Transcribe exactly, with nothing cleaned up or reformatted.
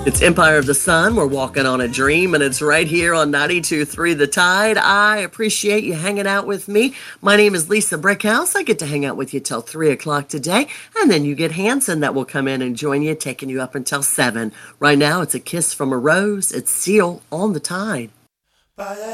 It's Empire of the Sun. We're walking on a dream, and it's right here on ninety-two point three The Tide. I appreciate you hanging out with me. My name is Lisa Brickhouse. I get to hang out with you till three o'clock today, and then you get Hanson that will come in and join you, taking you up until seven. Right now, it's A Kiss from a Rose. It's Seal on the Tide.